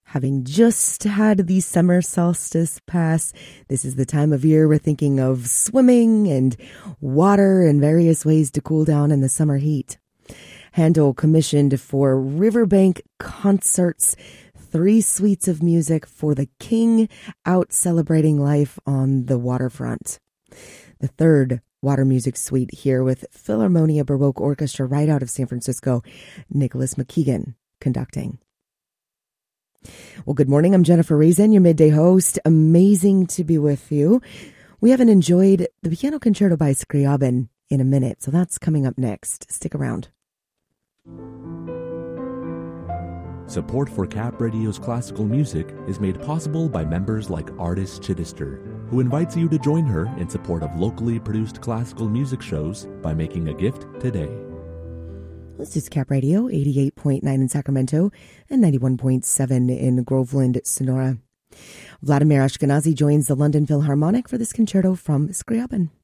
Having just had the summer solstice pass, this is the time of year we're thinking of swimming and water and various ways to cool down in the summer heat. Handel commissioned for Riverbank Concerts 3 suites of music for the king out celebrating life on the waterfront. The third water music suite here with Philharmonia Baroque Orchestra right out of San Francisco, Nicholas McKeegan conducting. Well, good morning. I'm Jennifer Raisin, your midday host. Amazing to be with you. We haven't enjoyed the Piano Concerto by Scriabin in a minute, so that's coming up next. Stick around. Support for Cap Radio's classical music is made possible by members like Artis Chittister, who invites you to join her in support of locally produced classical music shows by making a gift today. This is Cap Radio, 88.9 in Sacramento and 91.7 in Groveland, Sonora. Vladimir Ashkenazy joins the London Philharmonic for this concerto from Scriabin.